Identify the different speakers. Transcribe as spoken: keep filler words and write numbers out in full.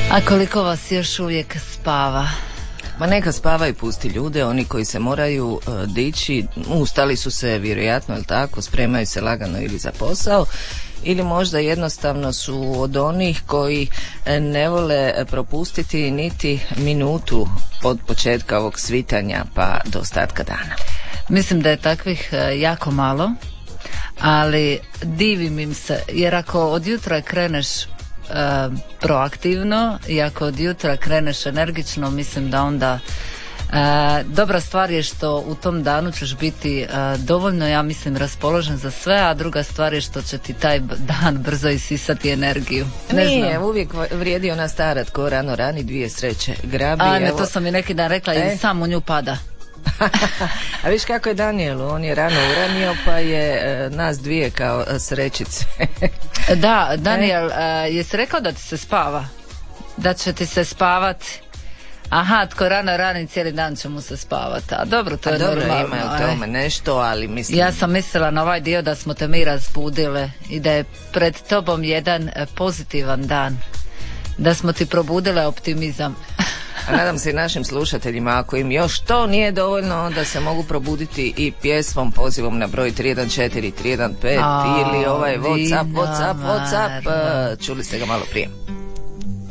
Speaker 1: A koliko vas još uvijek spava?
Speaker 2: Ma neka spava i pusti ljude, oni koji se moraju uh, dići, ustali su se vjerojatno, jel tako, spremaju se lagano ili za posao, ili možda jednostavno su od onih koji ne vole propustiti niti minutu od početka ovog svitanja pa do ostatka dana.
Speaker 1: Mislim da je takvih jako malo, ali divim im se, jer ako od jutra kreneš Uh, proaktivno i ako od jutra kreneš energično, mislim da onda uh, dobra stvar je što u tom danu ćeš biti uh, dovoljno, ja mislim, raspoložen za sve, a druga stvar je što će ti taj dan brzo isisati energiju. Ne
Speaker 2: Nije,
Speaker 1: znam.
Speaker 2: Uvijek vrijedi ona stara, tko rano rani dvije sreće grabi.
Speaker 1: A ne,
Speaker 2: evo.
Speaker 1: to sam i neki dan rekla e? i sam u nju pada.
Speaker 2: A viš kako je Daniel, on je rano uranio pa je e, nas dvije kao srećice.
Speaker 1: Da, Daniel, e? jesi rekao da ti se spava? Da će ti se spavati? Aha, tko rano rani cijeli dan će mu se spavati. A dobro, to
Speaker 2: A
Speaker 1: je
Speaker 2: dobro,
Speaker 1: normalno.
Speaker 2: ima u tome nešto, ali mislim...
Speaker 1: Ja sam mislila na ovaj dio da smo te mi razbudile i da je pred tobom jedan pozitivan dan. Da smo ti probudile optimizam.
Speaker 2: A nadam se i našim slušateljima, ako im još to nije dovoljno, onda se mogu probuditi i pjesmom, pozivom na broj tri jedan četiri tri jedan pet ili ovaj Whatsapp, Whatsapp, Whatsapp, čuli ste ga malo prije.